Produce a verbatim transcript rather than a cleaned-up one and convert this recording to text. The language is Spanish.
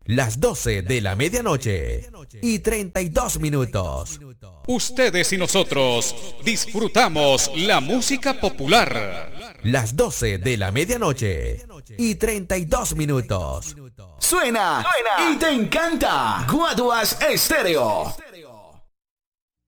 Las doce de la medianoche y treinta y dos minutos. Ustedes y nosotros disfrutamos la música popular. Las doce de la medianoche y treinta y dos minutos. Suena, Suena y te encanta. Guaduas Estéreo.